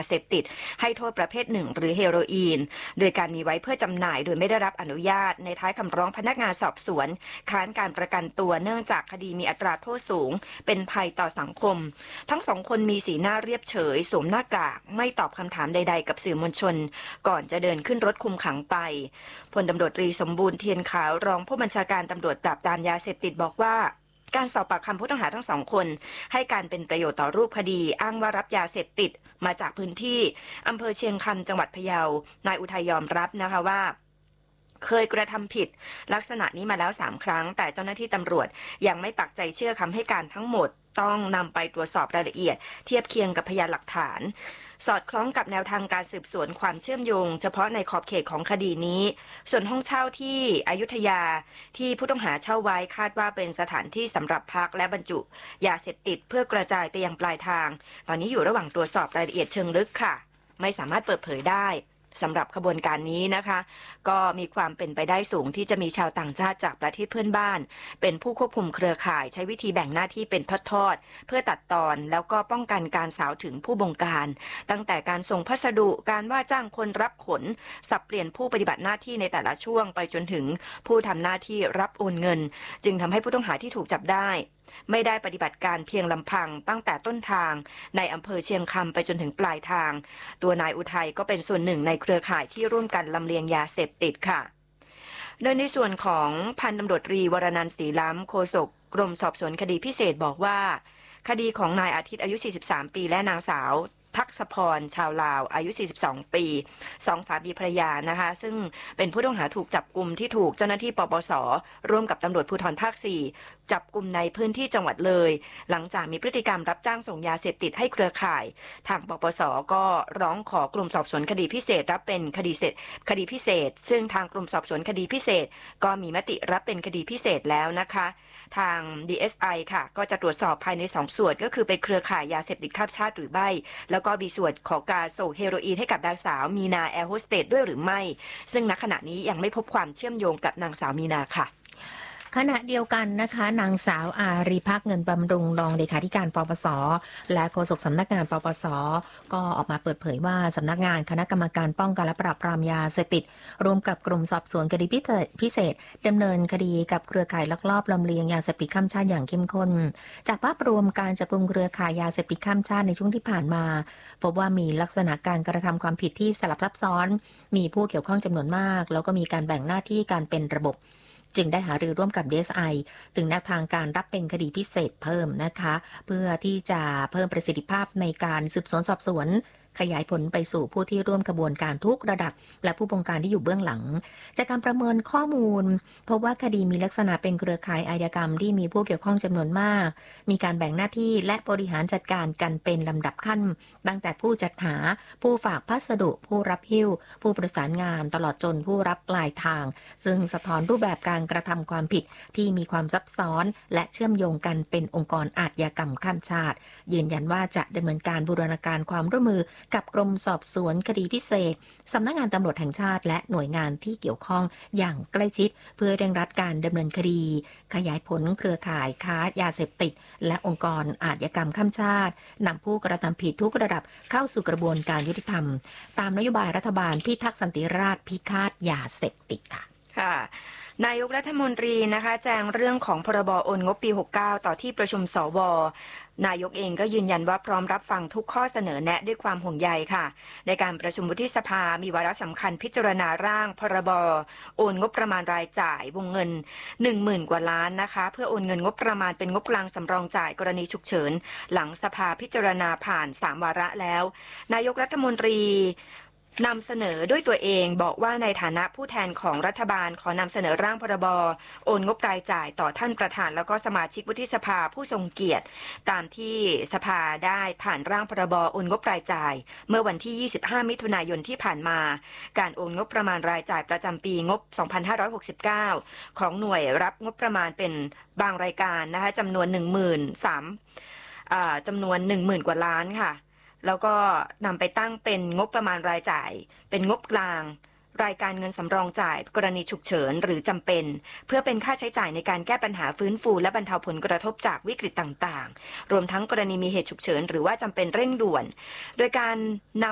เสพติดให้โทษประเภทหนึ่งหรือเฮโรอีนโดยการมีไว้เพื่อจำหน่ายโดยไม่ได้รับอนุญาตในท้ายคำร้องพนักงานสอบสวนค้านการประกันตัวเนื่องจากคดีมีอัตราโทษสูงเป็นภัยต่อสังคมทั้งสองคนมีสีหน้าเรียบเฉยสวมหน้ากากไม่ตอบคำถามใดๆกับสื่อมวลชนก่อนจะเดินขึ้นรถคุมขังไปพลตำรวจตรีสมบูรณ์เทียนขาวรองผู้บัญชาการตำรวจปราบปรามยาเสพติดบอกว่าการสอบปากคำผู้ต้องหาทั้งสองคนให้การเป็นประโยชน์ต่อรูปคดีอ้างว่ารับยาเสพติดมาจากพื้นที่อำเภอเชียงคำจังหวัดพะเยานายอุทัยยอมรับนะคะว่าเคยกระทำผิดลักษณะนี้มาแล้ว3 ครั้งแต่เจ้าหน้าที่ตำรวจยังไม่ปักใจเชื่อคำให้การทั้งหมดต้องนำไปตรวจสอบรายละเอียดเทียบเคียงกับพยานหลักฐานสอดคล้องกับแนวทางการสืบสวนความเชื่อมโยงเฉพาะในขอบเขตของคดีนี้ส่วนห้องเช่าที่อยุธยาที่ผู้ต้องหาเช่าไว้คาดว่าเป็นสถานที่สำหรับพักและบรรจุยาเสพติดเพื่อกระจายไปยังปลายทางตอนนี้อยู่ระหว่างตรวจสอบรายละเอียดเชิงลึกค่ะไม่สามารถเปิดเผยได้สำหรับขบวนการนี้นะคะก็มีความเป็นไปได้สูงที่จะมีชาวต่างชาติจากประเทศเพื่อนบ้านเป็นผู้ควบคุมเครือข่ายใช้วิธีแบ่งหน้าที่เป็นทอดๆเพื่อตัดตอนแล้วก็ป้องกันการสาวถึงผู้บงการตั้งแต่การส่งพัสดุการว่าจ้างคนรับขนสับเปลี่ยนผู้ปฏิบัติหน้าที่ในแต่ละช่วงไปจนถึงผู้ทำหน้าที่รับโอนเงินจึงทำให้ผู้ต้องหาที่ถูกจับได้ไม่ได้ปฏิบัติการเพียงลำพังตั้งแต่ต้นทางในอำเภอเชียงคำไปจนถึงปลายทางตัวนายอุทัยก็เป็นส่วนหนึ่งในเครือข่ายที่ร่วมกันลำเลียงยาเสพติดค่ะโดยในส่วนของพันตำรวจตรีวรนันท์ศรีล้ำโฆษกกรมสอบสวนคดีพิเศษบอกว่าคดีของนายอาทิตย์อายุ43 ปีและนางสาวทักษพรชาวลาวอายุ42 ปี2 สามีภรรยานะคะซึ่งเป็นผู้ต้องหาถูกจับกุมที่ถูกเจ้าหน้าที่ปปส.ร่วมกับตำรวจภูธรภาค 4จับกุมในพื้นที่จังหวัดเลยหลังจากมีพฤติกรรมรับจ้างส่งยาเสพติดให้เครือข่ายทางปปส.ก็ร้องขอกลุ่มสอบสวนคดีพิเศษรับเป็นคดีพิเศษซึ่งทางกลุ่มสอบสวนคดีพิเศษก็มีมติรับเป็นคดีพิเศษแล้วนะคะทาง DSI ค่ะก็จะตรวจสอบภายใน2 ส่วนก็คือเป็นเครือข่ายยาเสพติดข้ามชาติหรือไม่แล้วก็มีส่วนของการส่งเฮโรอีนให้กับนางสาวมีนาแอร์โฮสเตสด้วยหรือไม่ซึ่งณขณะนี้ยังไม่พบความเชื่อมโยงกับนางสาวมีนาค่ะขณะเดียวกันนะคะนางสาวอารีภักดิ์เงินบำรุงรองเลขาธิการปปส.และโฆษกสำนักงานปปส.ก็ออกมาเปิดเผยว่าสำนักงานคณะกรรมการป้องกันและปราบปรามยาเสพติดร่วมกับกรมสอบสวนคดีพิเศษดำเนินคดีกับเครือข่ายลักลอบลำเลียงยาเสพติดข้ามชาติอย่างเข้มข้นจากภาพรวมการจับกุมเครือข่ายยาเสพติดข้ามชาติในช่วงที่ผ่านมาพบว่ามีลักษณะการกระทำความผิดที่สลับซับซ้อนมีผู้เกี่ยวข้องจำนวนมากแล้วก็มีการแบ่งหน้าที่การเป็นระบบจึงได้หารือร่วมกับ DSI ถึงแนวทางการรับเป็นคดีพิเศษเพิ่มนะคะเพื่อที่จะเพิ่มประสิทธิภาพในการสืบสวนสอบสวนขยายผลไปสู่ผู้ที่ร่วมกระบวนการทุกระดับและผู้บงการที่อยู่เบื้องหลังจากการประเมินข้อมูลพบว่าคดีมีลักษณะเป็นเครือข่ายอาชญากรรมที่มีผู้เกี่ยวข้องจำนวนมากมีการแบ่งหน้าที่และบริหารจัดการกันเป็นลำดับขั้นตั้งแต่ผู้จัดหาผู้ฝากพัสดุผู้รับหิ้วผู้ประสานงานตลอดจนผู้รับปลายทางซึ่งสะท้อนรูปแบบการกระทำความผิดที่มีความซับซ้อนและเชื่อมโยงกันเป็นองค์กรอาชญากรรมข้ามชาติยืนยันว่าจะดำเนินการบูรณาการความร่วมมือกับกรมสอบสวนคดีพิเศษสำนักงานตำรวจแห่งชาติและหน่วยงานที่เกี่ยวข้องอย่างใกล้ชิดเพื่อเร่งรัดการดำเนินคดีขยายผลเครือข่ายค้ายาเสพติดและองค์กรอาชญากรรมข้ามชาตินำผู้กระทำผิดทุกระดับเข้าสู่กระบวนการยุติธรรมตามนโยบายรัฐบาลพิทักษ์สันติราษฎร์พิฆาตยาเสพติดค่ะนายกรัฐมนตรีนะคะแจ้งเรื่องของพรบโอนงบปี69ต่อที่ประชุมสวนายกเองก็ยืนยันว่าพร้อมรับฟังทุกข้อเสนอแนะด้วยความห่วงใยค่ะในการประชุมวุฒิสภามีวาระสำคัญพิจารณาร่างพรบโอนงบประมาณรายจ่ายวงเงิน 10,000 กว่าล้านนะคะเพื่อโอนเงินงบประมาณเป็นงบกลางสำรองจ่ายกรณีฉุกเฉินหลังสภาพิจารณาผ่าน3 วาระแล้วนายกรัฐมนตรีนำเสนอด้วยตัวเองบอกว่าในฐานะผู้แทนของรัฐบาลขอนำเสนอร่างพรบโอนงบรายจ่ายต่อท่านประธานแล้วก็สมาชิกวุฒิสภาผู้ทรงเกียรติตามที่สภาได้ผ่านร่างพรบโอนงบรายจ่ายเมื่อวันที่25 มิถุนายนที่ผ่านมาการโอนงบประมาณรายจ่ายประจำปีงบ2569ของหน่วยรับงบประมาณเป็นบางรายการนะคะจำนวน 10,000 กว่าล้านค่ะแล้วก็นำไปตั้งเป็นงบประมาณรายจ่ายเป็นงบกลางรายการเงินสำรองจ่ายกรณีฉุกเฉินหรือจำเป็นเพื่อเป็นค่าใช้จ่ายในการแก้ปัญหาฟื้นฟูและบรรเทาผลกระทบจากวิกฤตต่างๆรวมทั้งกรณีมีเหตุฉุกเฉินหรือว่าจำเป็นเร่งด่วนโดยการน